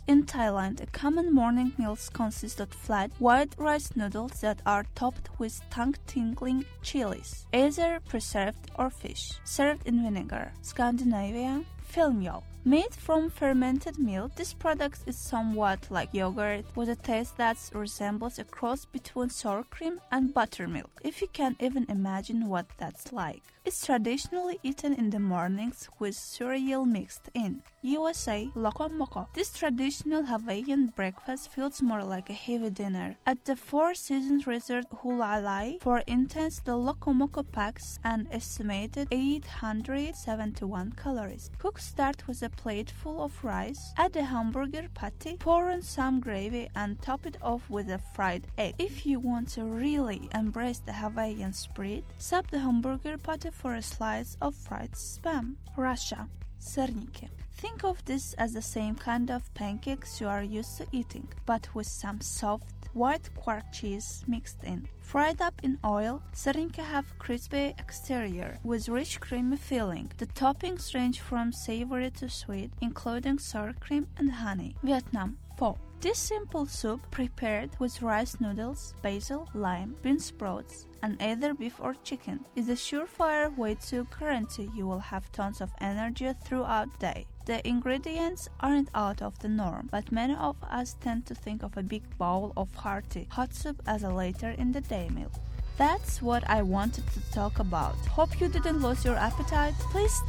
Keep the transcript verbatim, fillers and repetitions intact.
In Thailand, a common morning meals consist of flat, white rice noodles that are topped with tongue-tingling chilies, either preserved or fish, served in vinegar. Scandinavia, filmjölk. Made from fermented milk, this product is somewhat like yogurt with a taste that resembles a cross between sour cream and buttermilk, if you can even imagine what that's like. It's traditionally eaten in the mornings with cereal mixed in. U S A, Loco Moco. This traditional Hawaiian breakfast feels more like a heavy dinner. At the Four Seasons Resort Hulalai, for instance, the Loco Moco packs an estimated eight hundred seventy-one calories. Cooks start with a plate full of rice, add a hamburger patty, pour in some gravy, and top it off with a fried egg. If you want to really embrace the Hawaiian spirit, sub the hamburger patty for a slice of fried spam. Russia, serniki. Think of this as the same kind of pancakes you are used to eating, but with some soft white quark cheese mixed in. Fried up in oil, serniki have crispy exterior with rich creamy filling. The toppings range from savory to sweet, including sour cream and honey. Vietnam, pho. This simple soup, prepared with rice noodles, basil, lime, bean sprouts, and either beef or chicken, is a surefire way to guarantee you will have tons of energy throughout the day. The ingredients aren't out of the norm, but many of us tend to think of a big bowl of hearty hot soup as a later in the day meal. That's what I wanted to talk about. Hope you didn't lose your appetite. Please